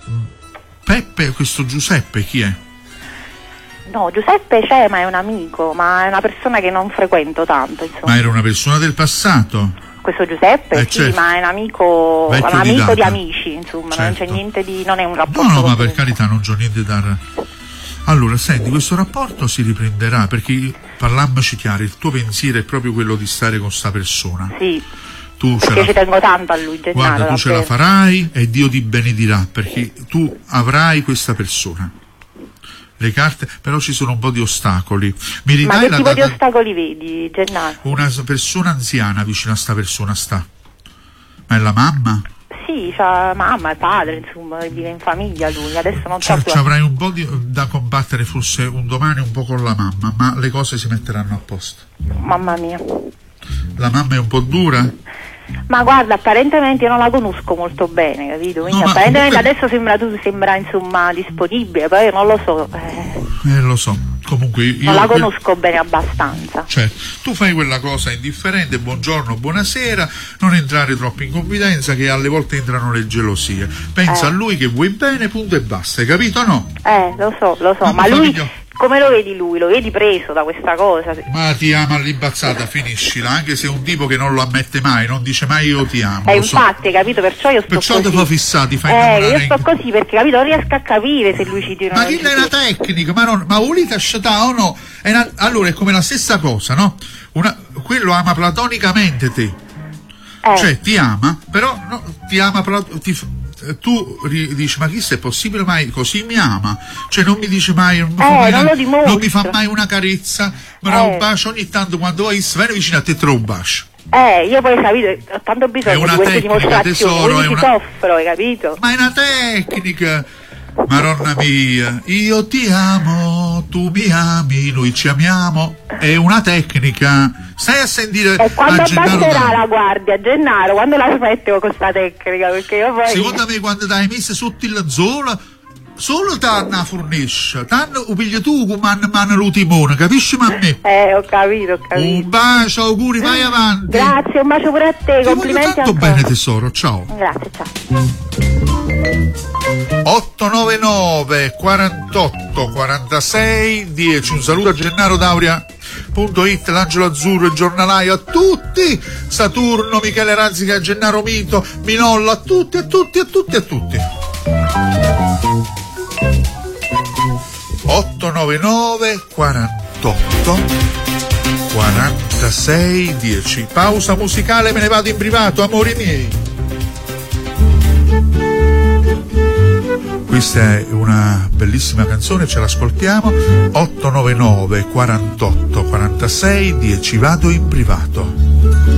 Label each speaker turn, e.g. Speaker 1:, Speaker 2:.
Speaker 1: Peppe, questo Giuseppe chi è?
Speaker 2: No, Giuseppe c'è, ma è un amico, ma è una persona che non frequento tanto, insomma.
Speaker 1: Ma era una persona del passato?
Speaker 2: Questo Giuseppe, sì,
Speaker 1: certo.
Speaker 2: Ma è un amico di amici, insomma,
Speaker 1: certo.
Speaker 2: Non c'è niente di... non è un rapporto...
Speaker 1: No, ma per carità non c'ho niente da... Allora, senti, questo rapporto si riprenderà, perché parliamoci chiaro, il tuo pensiero è proprio quello di stare con sta persona.
Speaker 2: Sì.
Speaker 1: Perché
Speaker 2: ci tengo tanto a lui, Gennaro.
Speaker 1: Guarda, tu ce la farai e Dio ti benedirà, perché tu avrai questa persona. Le carte, però ci sono un po' di ostacoli. Mi ridai
Speaker 2: ma che
Speaker 1: la
Speaker 2: tipo
Speaker 1: data...
Speaker 2: di ostacoli vedi, Gennaro?
Speaker 1: Una persona anziana vicino a sta persona sta. Ma è la mamma?
Speaker 2: Sì, c'ha mamma e padre, insomma, vive in famiglia lui, adesso non c'ha più.
Speaker 1: Avrai un po' da combattere forse un domani un po' con la mamma, ma le cose si metteranno a posto.
Speaker 2: Mamma mia.
Speaker 1: La mamma è un po' dura?
Speaker 2: Ma guarda, apparentemente io non la conosco molto bene, capito? Quindi
Speaker 1: no,
Speaker 2: apparentemente comunque... adesso sembra insomma disponibile, poi non lo so.
Speaker 1: Lo so. Comunque io
Speaker 2: non la conosco bene abbastanza.
Speaker 1: Certo, tu fai quella cosa indifferente, buongiorno, buonasera, non entrare troppo in confidenza, che alle volte entrano le gelosie. Pensa a lui che vuoi bene, punto e basta, hai capito o no?
Speaker 2: Lo so, ma lui come lo vedi lui? Lo vedi preso da questa cosa?
Speaker 1: Ma ti ama all'imbazzata, finiscila, anche se è un tipo che non lo ammette mai, non dice mai io ti amo.
Speaker 2: Infatti, capito, perciò io sto
Speaker 1: perciò
Speaker 2: così.
Speaker 1: ti fa fissati, fai
Speaker 2: io sto così perché, capito, non riesco a capire se lui ci tira.
Speaker 1: Ma che è una tecnica, ma volete asciutare o no? Allora è come la stessa cosa, no? Quello ama platonicamente te. Cioè ti ama, però no, ti ama tu dici ma chissà è possibile mai così mi ama, cioè non mi dice mai non mi fa mai una carezza, ma un bacio ogni tanto quando vuoi viene vicino a te te lo bacio.
Speaker 2: Io poi capito ho tanto bisogno di queste dimostrazioni, quindi soffro, hai capito?
Speaker 1: Ma è una tecnica, Maronna mia, io ti amo, tu mi ami, noi ci amiamo, è una tecnica. Stai a sentire.
Speaker 2: E quando abbasserà la guardia, Gennaro, quando la smetti con questa tecnica? Perché io poi.
Speaker 1: Secondo me quando dai messa sotto il zola, solo tanna fornisce, tanna lo pigli tu come man lo timone, capisci ma a me?
Speaker 2: Ho capito.
Speaker 1: Un bacio, auguri, vai avanti.
Speaker 2: Grazie, un bacio pure a te, complimenti
Speaker 1: tanto bene tesoro, ciao.
Speaker 2: Grazie, ciao.
Speaker 1: 899 48 46 10. Un saluto a Gennaro Dauria.it, l'Angelo Azzurro, il giornalaio, a tutti, Saturno, Michele Razzica, Gennaro Mito, Minolla, a tutti. 899 48 46 10. Pausa musicale, me ne vado in privato, amori miei. Questa è una bellissima canzone, ce l'ascoltiamo. 899 48 46 10. Vado in privato.